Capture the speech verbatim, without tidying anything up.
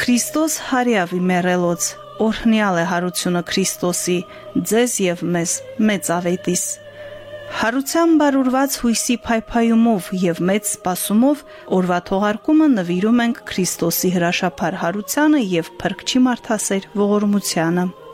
Քրիստոս հարյավի մեռելոց, օրհնյալ է հարությունը Քրիստոսի, ձեզ և մեզ մեծ ավետիս։ Հարությամբ բարուրված հույսի փայփայումով և մեծ սպասումով օրվա թողարկումը նվիրում ենք Քրիստոսի հրաշափար հարությանը և Փրկչի մարդասեր ողորմությանը։